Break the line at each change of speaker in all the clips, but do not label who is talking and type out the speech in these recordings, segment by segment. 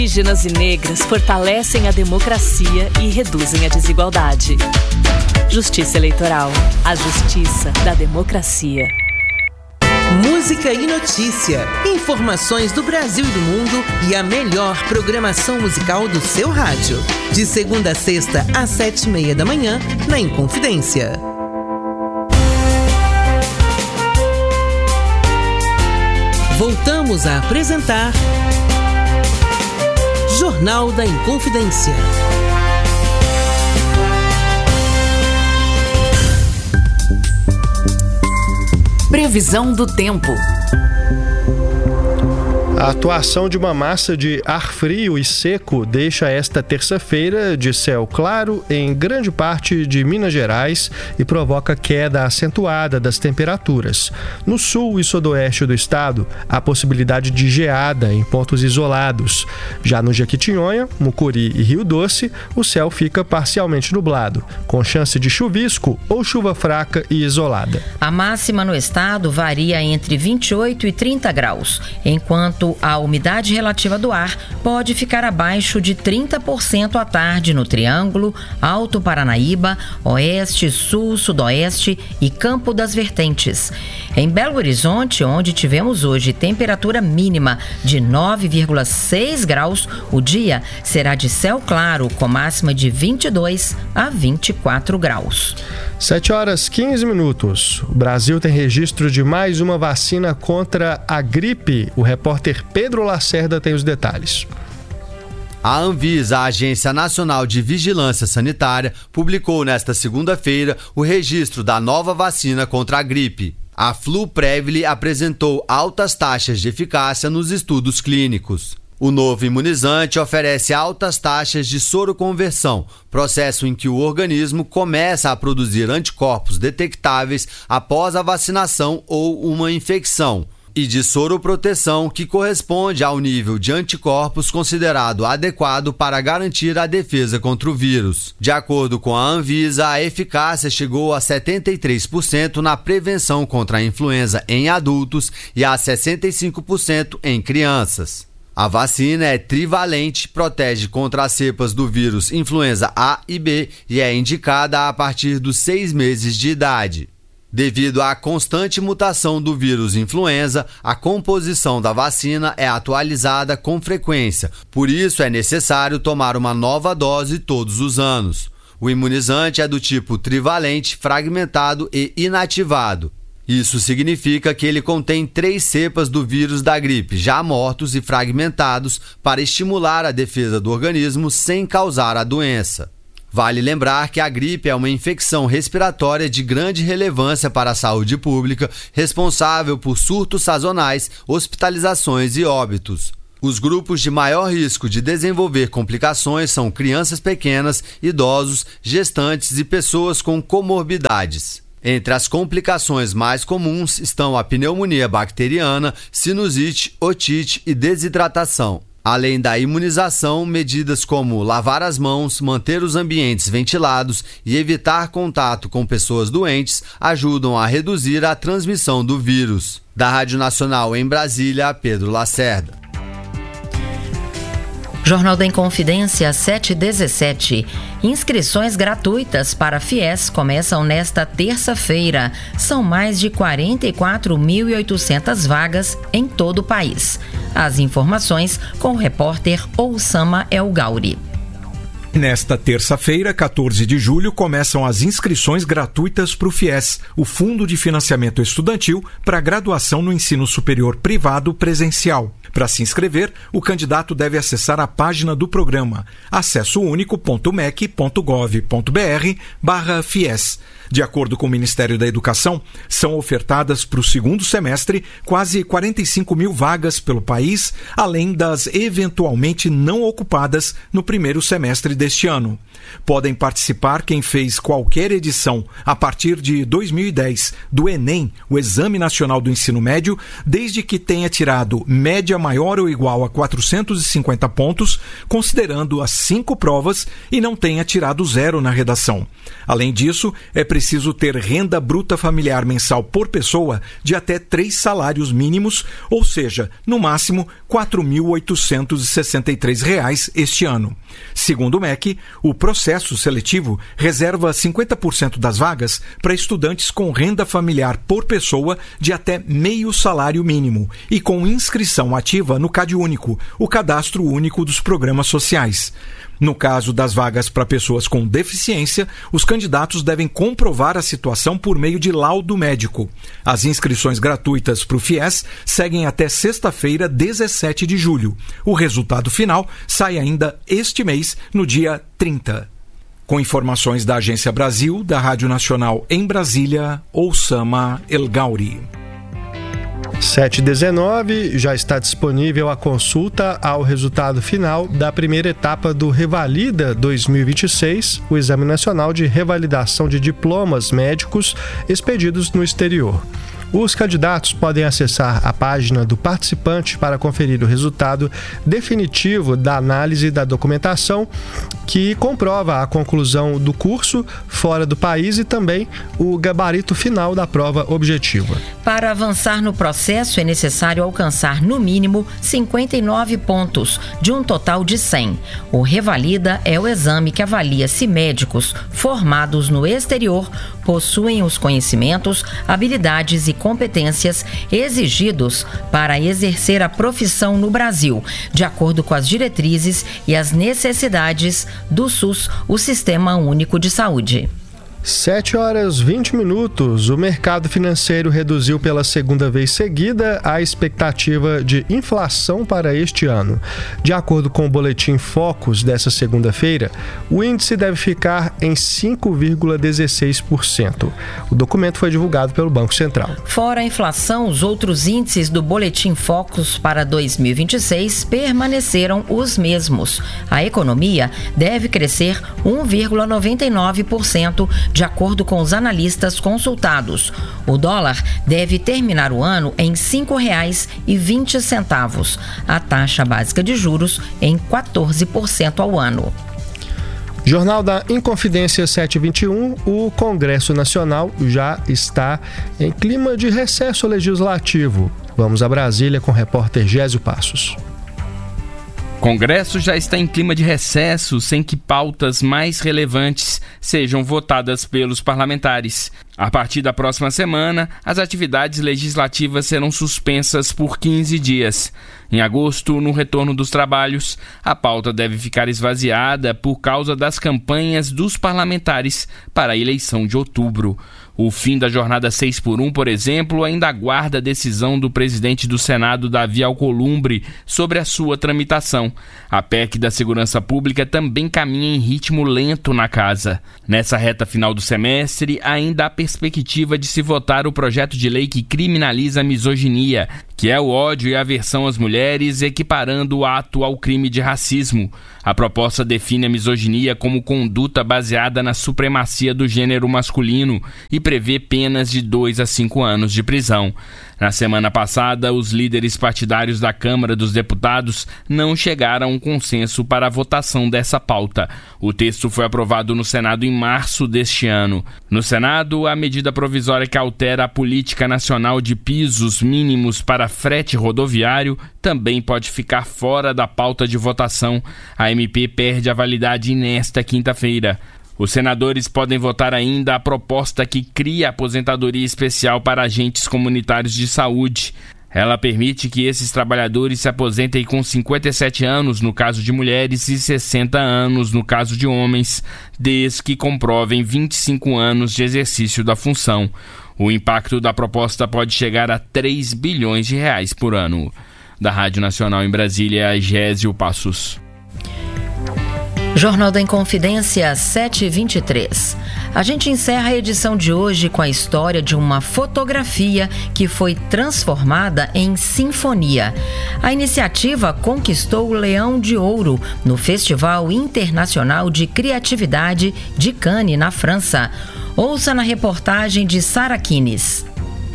indígenas e negras fortalecem a democracia e reduzem a desigualdade. Justiça Eleitoral. A justiça da democracia.
Música e notícia. Informações do Brasil e do mundo e a melhor programação musical do seu rádio. De segunda a sexta, às 7h30 da manhã, na Inconfidência. Voltamos a apresentar Jornal da Inconfidência.
Previsão do tempo.
A atuação de uma massa de ar frio e seco deixa esta terça-feira de céu claro em grande parte de Minas Gerais e provoca queda acentuada das temperaturas. No sul e sudoeste do estado, há possibilidade de geada em pontos isolados. Já no Jequitinhonha, Mucuri e Rio Doce, o céu fica parcialmente nublado, com chance de chuvisco ou chuva fraca e isolada.
A máxima no estado varia entre 28 e 30 graus, enquanto a umidade relativa do ar pode ficar abaixo de 30% à tarde no Triângulo, Alto Paranaíba, Oeste, Sul, Sudoeste e Campo das Vertentes. Em Belo Horizonte, onde tivemos hoje temperatura mínima de 9,6 graus, o dia será de céu claro, com máxima de 22 a 24 graus.
7h15. O Brasil tem registro de mais uma vacina contra a gripe. O repórter Pedro Lacerda tem os detalhes.
A Anvisa, a Agência Nacional de Vigilância Sanitária, publicou nesta segunda-feira o registro da nova vacina contra a gripe. A Fluprevil apresentou altas taxas de eficácia nos estudos clínicos. O novo imunizante oferece altas taxas de soroconversão, processo em que o organismo começa a produzir anticorpos detectáveis após a vacinação ou uma infecção, e de soroproteção, que corresponde ao nível de anticorpos considerado adequado para garantir a defesa contra o vírus. De acordo com a Anvisa, a eficácia chegou a 73% na prevenção contra a influenza em adultos e a 65% em crianças. A vacina é trivalente, protege contra as cepas do vírus influenza A e B e é indicada a partir dos 6 meses de idade. Devido à constante mutação do vírus influenza, a composição da vacina é atualizada com frequência, por isso é necessário tomar uma nova dose todos os anos. O imunizante é do tipo trivalente, fragmentado e inativado. Isso significa que ele contém 3 cepas do vírus da gripe, já mortos e fragmentados, para estimular a defesa do organismo sem causar a doença. Vale lembrar que a gripe é uma infecção respiratória de grande relevância para a saúde pública, responsável por surtos sazonais, hospitalizações e óbitos. Os grupos de maior risco de desenvolver complicações são crianças pequenas, idosos, gestantes e pessoas com comorbidades. Entre as complicações mais comuns estão a pneumonia bacteriana, sinusite, otite e desidratação. Além da imunização, medidas como lavar as mãos, manter os ambientes ventilados e evitar contato com pessoas doentes ajudam a reduzir a transmissão do vírus. Da Rádio Nacional em Brasília, Pedro Lacerda.
Jornal da Inconfidência 7h17. Inscrições gratuitas para FIES começam nesta terça-feira. São mais de 44.800 vagas em todo o país. As informações com o repórter Oussama El Gauri.
Nesta terça-feira, 14 de julho, começam as inscrições gratuitas para o FIES, o Fundo de Financiamento Estudantil para graduação no ensino superior privado presencial. Para se inscrever, o candidato deve acessar a página do programa acessounico.mec.gov.br/FIES. De acordo com o Ministério da Educação, são ofertadas para o segundo semestre quase 45 mil vagas pelo país, além das eventualmente não ocupadas no primeiro semestre deste ano. Podem participar quem fez qualquer edição a partir de 2010 do Enem, o Exame Nacional do Ensino Médio, desde que tenha tirado média maior ou igual a 450 pontos, considerando as 5 provas, e não tenha tirado 0 na redação. Além disso, é preciso ter renda bruta familiar mensal por pessoa de até 3 salários mínimos, ou seja, no máximo R$ 4.863 este ano. Segundo o MEC, o processo seletivo reserva 50% das vagas para estudantes com renda familiar por pessoa de até meio salário mínimo e com inscrição ativa no CadÚnico, o Cadastro Único dos Programas Sociais. No caso das vagas para pessoas com deficiência, os candidatos devem comprovar a situação por meio de laudo médico. As inscrições gratuitas para o FIES seguem até sexta-feira, 17 de julho. O resultado final sai ainda este mês, no dia 30. Com informações da Agência Brasil, da Rádio Nacional em Brasília, Oussama El Gauri.
7h19, já está disponível a consulta ao resultado final da primeira etapa do Revalida 2026, o Exame Nacional de Revalidação de Diplomas Médicos expedidos no exterior. Os candidatos podem acessar a página do participante para conferir o resultado definitivo da análise da documentação, que comprova a conclusão do curso fora do país e também o gabarito final da prova objetiva.
Para avançar no processo, é necessário alcançar, no mínimo, 59 pontos, de um total de 100. O Revalida é o exame que avalia se médicos formados no exterior possuem os conhecimentos, habilidades e competências exigidos para exercer a profissão no Brasil, de acordo com as diretrizes e as necessidades do SUS, o Sistema Único de Saúde.
7h20. O mercado financeiro reduziu pela segunda vez seguida a expectativa de inflação para este ano. De acordo com o boletim Focus dessa segunda-feira, o índice deve ficar em 5,16%. O documento foi divulgado pelo Banco Central.
Fora a inflação, os outros índices do boletim Focus para 2026 permaneceram os mesmos. A economia deve crescer 1,99%, de acordo com os analistas consultados. O dólar deve terminar o ano em R$ 5,20. A taxa básica de juros em 14% ao ano.
Jornal da Inconfidência 7h21, o Congresso Nacional já está em clima de recesso legislativo. Vamos a Brasília com o repórter Gésio Passos.
O Congresso já está em clima de recesso, sem que pautas mais relevantes sejam votadas pelos parlamentares. A partir da próxima semana, as atividades legislativas serão suspensas por 15 dias. Em agosto, no retorno dos trabalhos, a pauta deve ficar esvaziada por causa das campanhas dos parlamentares para a eleição de outubro. O fim da jornada 6x1, por exemplo, ainda aguarda a decisão do presidente do Senado, Davi Alcolumbre, sobre a sua tramitação. A PEC da Segurança Pública também caminha em ritmo lento na casa. Nessa reta final do semestre, ainda há perspectiva de se votar o projeto de lei que criminaliza a misoginia, que é o ódio e aversão às mulheres, equiparando o ato ao crime de racismo. A proposta define a misoginia como conduta baseada na supremacia do gênero masculino e prevê penas de 2 a 5 anos de prisão. Na semana passada, os líderes partidários da Câmara dos Deputados não chegaram a um consenso para a votação dessa pauta. O texto foi aprovado no Senado em março deste ano. No Senado, a medida provisória que altera a política nacional de pisos mínimos para frete rodoviário também pode ficar fora da pauta de votação. A MP perde a validade nesta quinta-feira. Os senadores podem votar ainda a proposta que cria a aposentadoria especial para agentes comunitários de saúde. Ela permite que esses trabalhadores se aposentem com 57 anos no caso de mulheres e 60 anos no caso de homens, desde que comprovem 25 anos de exercício da função. O impacto da proposta pode chegar a 3 bilhões de reais por ano. Da Rádio Nacional em Brasília, Gésio Passos.
Jornal da Inconfidência, 7h23. A gente encerra a edição de hoje com a história de uma fotografia que foi transformada em sinfonia. A iniciativa conquistou o Leão de Ouro no Festival Internacional de Criatividade de Cannes, na França. Ouça na reportagem de Sara Kines.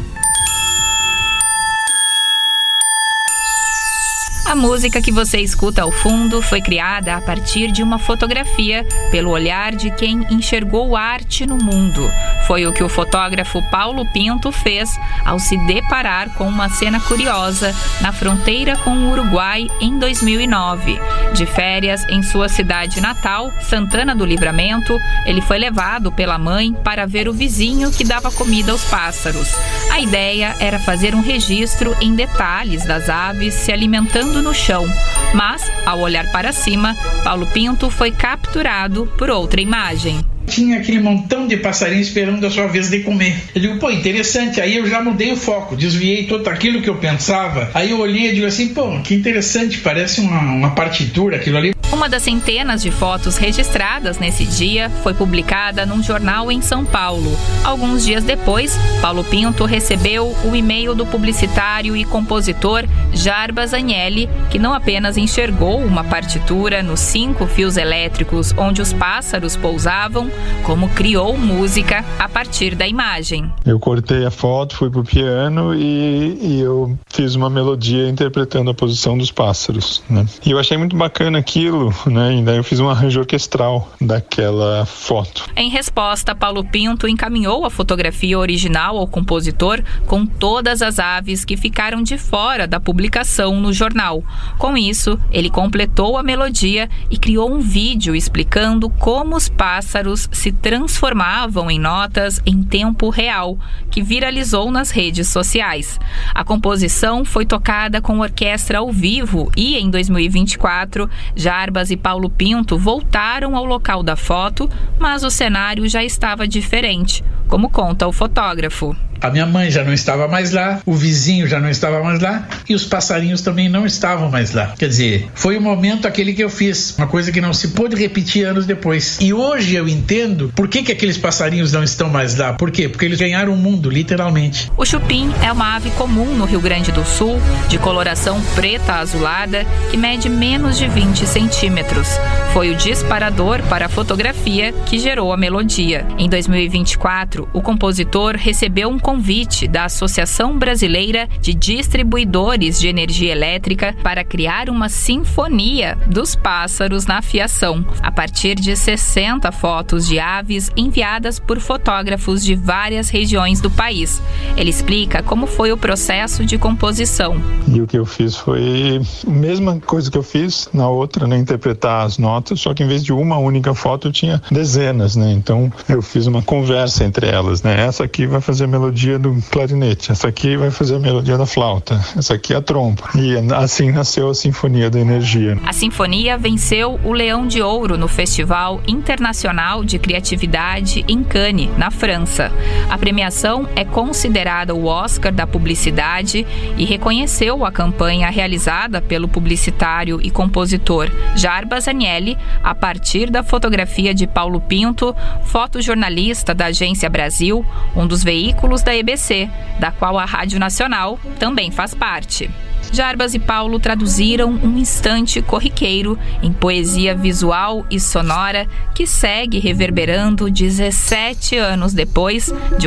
A música que você escuta ao fundo foi criada a partir de uma fotografia pelo olhar de quem enxergou arte no mundo. Foi o que o fotógrafo Paulo Pinto fez ao se deparar com uma cena curiosa na fronteira com o Uruguai em 2009. De férias em sua cidade natal, Santana do Livramento, ele foi levado pela mãe para ver o vizinho que dava comida aos pássaros. A ideia era fazer um registro em detalhes das aves se alimentando no chão, mas, ao olhar para cima, Paulo Pinto foi capturado por outra imagem.
Tinha aquele montão de passarinhos esperando a sua vez de comer. Eu digo, interessante. Aí eu já mudei o foco, desviei todo aquilo que eu pensava. Aí eu olhei e digo assim, que interessante, parece uma partitura aquilo ali.
Uma das centenas de fotos registradas nesse dia foi publicada num jornal em São Paulo. Alguns dias depois, Paulo Pinto recebeu o e-mail do publicitário e compositor Jarbas Agnelli, que não apenas enxergou uma partitura nos 5 fios elétricos onde os pássaros pousavam, como criou música a partir da imagem.
Eu cortei a foto, fui pro piano e eu fiz uma melodia interpretando a posição dos pássaros, né? E eu achei muito bacana aquilo, né? E daí eu fiz um arranjo orquestral daquela foto.
Em resposta, Paulo Pinto encaminhou a fotografia original ao compositor com todas as aves que ficaram de fora da publicação no jornal. Com isso, ele completou a melodia e criou um vídeo explicando como os pássaros se transformavam em notas em tempo real, que viralizou nas redes sociais. A composição foi tocada com orquestra ao vivo e, em 2024, Jarbas e Paulo Pinto voltaram ao local da foto, mas o cenário já estava diferente, como conta o fotógrafo.
A minha mãe já não estava mais lá, o vizinho já não estava mais lá e os passarinhos também não estavam mais lá. Quer dizer, foi o momento aquele que eu fiz, uma coisa que não se pôde repetir anos depois. E hoje eu entendo por que aqueles passarinhos não estão mais lá. Por quê? Porque eles ganharam o mundo, literalmente.
O chupim é uma ave comum no Rio Grande do Sul, de coloração preta azulada, que mede menos de 20 centímetros. Foi o disparador para a fotografia que gerou a melodia. Em 2024, o compositor recebeu um convite da Associação Brasileira de Distribuidores de Energia Elétrica para criar uma sinfonia dos pássaros na afiação, a partir de 60 fotos de aves enviadas por fotógrafos de várias regiões do país. Ele explica como foi o processo de composição.
E o que eu fiz foi a mesma coisa que eu fiz na outra, né? Interpretar as notas, só que em vez de uma única foto eu tinha dezenas, né? Então eu fiz uma conversa entre elas, né? Essa aqui vai fazer a melodia do clarinete, essa aqui vai fazer a melodia da flauta, essa aqui é a trompa. E assim nasceu a Sinfonia da Energia.
A Sinfonia venceu o Leão de Ouro no Festival Internacional de Criatividade em Cannes, na França. A premiação é considerada o Oscar da publicidade e reconheceu a campanha realizada pelo publicitário e compositor Jarbas Agnelli a partir da fotografia de Paulo Pinto, fotojornalista da Agência Brasil, um dos veículos da EBC, da qual a Rádio Nacional também faz parte. Jarbas e Paulo traduziram um instante corriqueiro em poesia visual e sonora que segue reverberando 17 anos depois de